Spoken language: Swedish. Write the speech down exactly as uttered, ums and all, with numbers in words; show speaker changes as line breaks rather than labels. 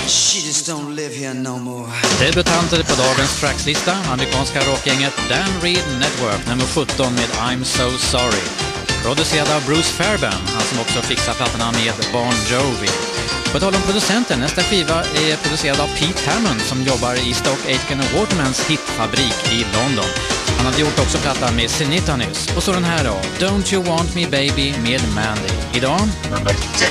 She just don't live here no more.
Debutanter på dagens trackslista, amerikanska rockgänget Dan Reed Network, nummer sjutton med I'm So Sorry. Producerad av Bruce Fairbairn, han som också fixar plattorna med Bon Jovi. På tal om producenten, nästa skiva är producerad av Pete Hammond som jobbar i Stock Aitken och Watermans hitfabrik i London. Han hade gjort också plattan med Sinita nyss. Och så den här då, Don't You Want Me Baby med Mandy. Idag...
Nummer tio.